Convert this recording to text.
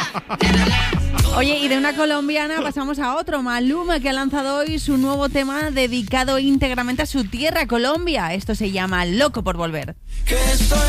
Oye, y de una colombiana pasamos a otro, Maluma, que ha lanzado hoy su nuevo tema dedicado íntegramente a su tierra, Colombia. Esto se llama Loco por Volver. Que estoy